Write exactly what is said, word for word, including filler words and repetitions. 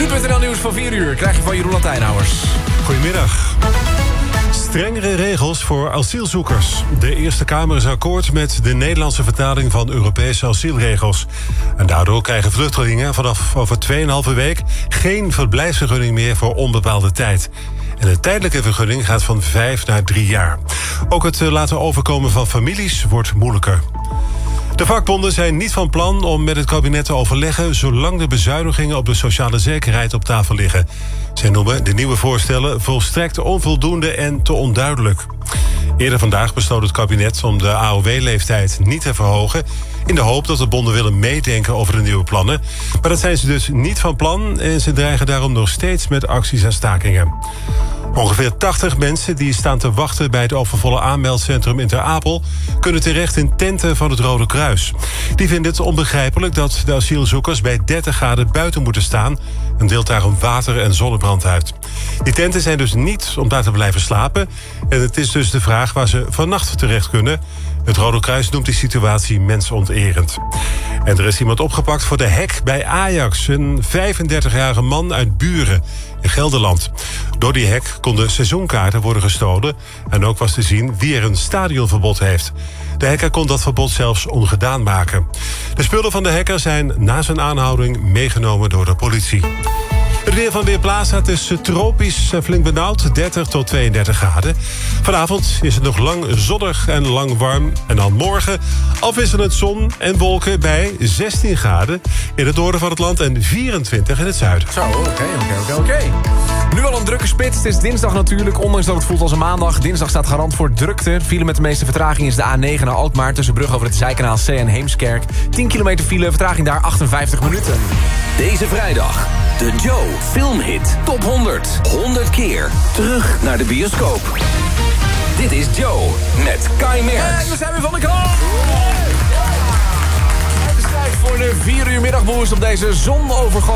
Nu.nl nieuws van vier uur krijg je van Jeroen Latijnhouwers. Goedemiddag. Strengere regels voor asielzoekers. De Eerste Kamer is akkoord met de Nederlandse vertaling van Europese asielregels. En daardoor krijgen vluchtelingen vanaf over twee en een halve week geen verblijfsvergunning meer voor onbepaalde tijd. En de tijdelijke vergunning gaat van vijf naar drie jaar. Ook het laten overkomen van families wordt moeilijker. De vakbonden zijn niet van plan om met het kabinet te overleggen zolang de bezuinigingen op de sociale zekerheid op tafel liggen. Zij noemen de nieuwe voorstellen volstrekt onvoldoende en te onduidelijk. Eerder vandaag besloot het kabinet om de A O W-leeftijd niet te verhogen, in de hoop dat de bonden willen meedenken over de nieuwe plannen. Maar dat zijn ze dus niet van plan en ze dreigen daarom nog steeds met acties en stakingen. Ongeveer tachtig mensen die staan te wachten bij het overvolle aanmeldcentrum in Ter Apel kunnen terecht in tenten van het Rode Kruis. Die vinden het onbegrijpelijk dat de asielzoekers bij dertig graden buiten moeten staan en deelt daarom water en zonnebrand uit. Die tenten zijn dus niet om daar te blijven slapen en het is dus de vraag waar ze vannacht terecht kunnen. Het Rode Kruis noemt die situatie mensonterend. En er is iemand opgepakt voor de hek bij Ajax. Een vijfendertigjarige man uit Buren in Gelderland. Door die hek konden seizoenkaarten worden gestolen en ook was te zien wie er een stadionverbod heeft. De hacker kon dat verbod zelfs ongedaan maken. De spullen van de hacker zijn na zijn aanhouding meegenomen door de politie. Het weer van Weerplaza, het is tropisch en flink benauwd, dertig tot tweeëndertig graden. Vanavond is het nog lang zonnig en lang warm. En dan morgen afwisselend zon en wolken bij zestien graden in het noorden van het land en vierentwintig in het zuiden. Zo, oké, oké, oké, oké. Nu al een drukke spits. Het is dinsdag natuurlijk, ondanks dat het voelt als een maandag. Dinsdag staat garant voor drukte. File met de meeste vertraging is de A negen naar Alkmaar, tussen Brug over het Zijkanaal C en Heemskerk. tien kilometer file, vertraging daar achtenvijftig minuten. Deze vrijdag, de Joe Filmhit Top honderd. honderd keer terug naar de bioscoop. Dit is Joe met Kai Merks. En we zijn weer van de kant. Het is tijd voor de vier uur middagboost op deze zonovergoten